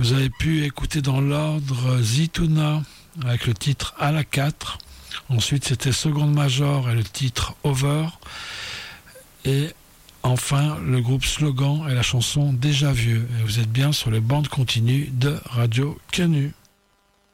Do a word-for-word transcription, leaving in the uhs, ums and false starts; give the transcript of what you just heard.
Vous avez pu écouter dans l'ordre Zitouna avec le titre À la quatre. Ensuite, c'était Seconde Major et le titre Over. Et enfin, le groupe Slogan et la chanson Déjà Vieux. Et vous êtes bien sur les bandes continues de Radio Canu.